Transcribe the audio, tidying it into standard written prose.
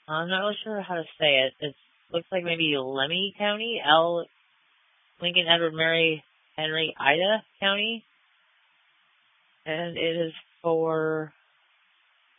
I'm not really sure how to say it. It looks like maybe Lemmy County, L. Lincoln, Edward, Mary, Henry, Ida County. And it is for